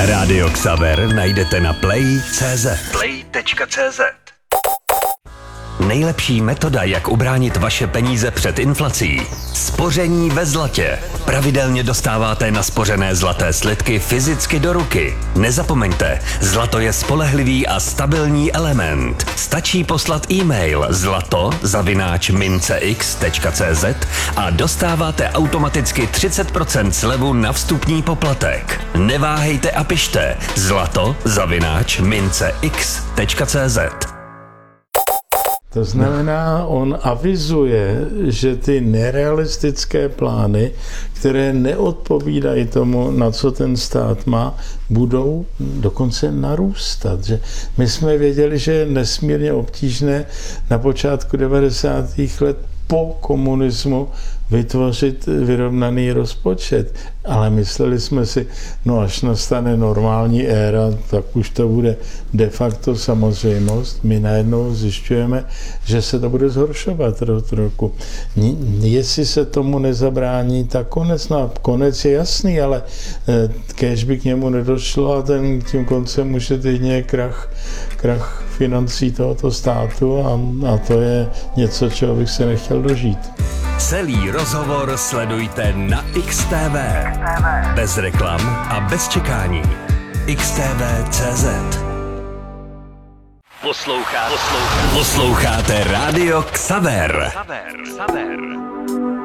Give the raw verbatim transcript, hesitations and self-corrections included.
Rádio Xaver najdete na play tečka cé zet. play tečka cé zet. Nejlepší metoda, jak ubránit vaše peníze před inflací. Spoření ve zlatě. Pravidelně dostáváte naspořené zlaté slitky fyzicky do ruky. Nezapomeňte, zlato je spolehlivý a stabilní element. Stačí poslat e-mail zlato zavináč mincex tečka cé zet a dostáváte automaticky třicet procent slevu na vstupní poplatek. Neváhejte a pište zlato zavináč mincex tečka cé zet. To znamená, on avizuje, že ty nerealistické plány, které neodpovídají tomu, na co ten stát má, budou dokonce narůstat. Že my jsme věděli, že je nesmírně obtížné na počátku devadesátých let po komunismu vytvořit vyrovnaný rozpočet. Ale mysleli jsme si, no až nastane normální éra, tak už to bude de facto samozřejmost. My najednou zjišťujeme, že se to bude zhoršovat od roku. Jestli se tomu nezabrání, tak konec, no konec je jasný, ale kéž by k němu nedošlo a ten tím koncem může jedině krach, krach financí tohoto státu a, a to je něco, čeho bych se nechtěl dožít. Celý rozhovor sledujte na X T V. Bez reklam a bez čekání. X T V tečka cé zet. Posloucháte, posloucháte, posloucháte Rádio Xaver. Xaver. Xaver.